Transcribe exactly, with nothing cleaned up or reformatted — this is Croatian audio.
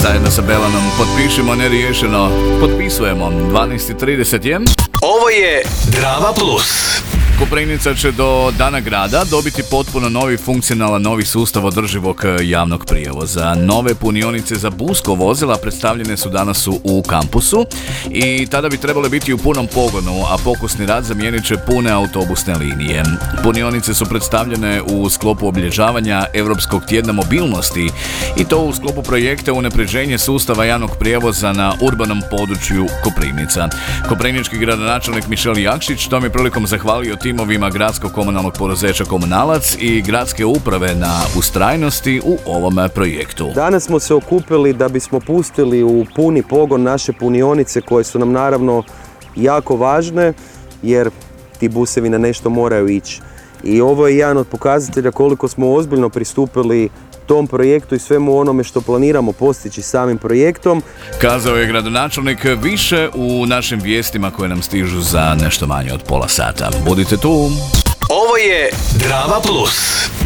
zajedno sa Belanom. Potpišimo neriješeno, potpisujemo. dvanaest i trideset je. Ovo je Drava Plus. Koprivnica će do dana grada dobiti potpuno novi funkcionalan novi sustav održivog javnog prijevoza. Nove punionice za busko vozila predstavljene su danas u kampusu i tada bi trebale biti u punom pogonu, a pokusni rad zamijenit će pune autobusne linije. Punionice su predstavljene u sklopu obilježavanja Europskog tjedna mobilnosti i to u sklopu projekta unapređenje sustava javnog prijevoza na urbanom području Koprivnica. Koprivnički gradonačelnik Mišel Jakšić tom je prilikom zahvalio timovima gradskog komunalnog poduzeća Komunalac i gradske uprave na ustrajnosti u ovom projektu. Danas smo se okupili da bismo pustili u puni pogon naše punionice koje su nam naravno jako važne jer ti busevi na nešto moraju ići. I ovo je jedan od pokazatelja koliko smo ozbiljno pristupili tom projektu i svemu onome što planiramo postići samim projektom. Kazao je gradonačelnik, više u našim vijestima koje nam stižu za nešto manje od pola sata. Budite tu! Ovo je Drava Plus.